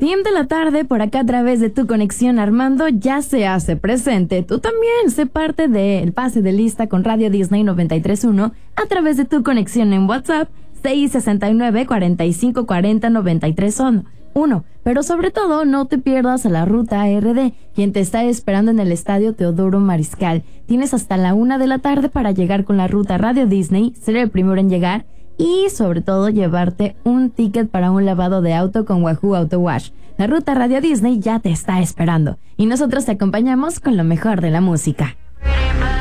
Team de la tarde, por acá a través de Tu Conexión Armando, ya se hace presente. Tú también sé parte del pase de lista con Radio Disney 93.1 a través de Tu Conexión en WhatsApp 669-4540-93.1. Pero sobre todo, no te pierdas a la Ruta RD, quien te está esperando en el Estadio Teodoro Mariscal. Tienes hasta la 1 de la tarde para llegar con la ruta Radio Disney, ser el primero en llegar y sobre todo llevarte un ticket para un lavado de auto con Wahoo Auto Wash. La ruta Radio Disney ya te está esperando y nosotros te acompañamos con lo mejor de la música.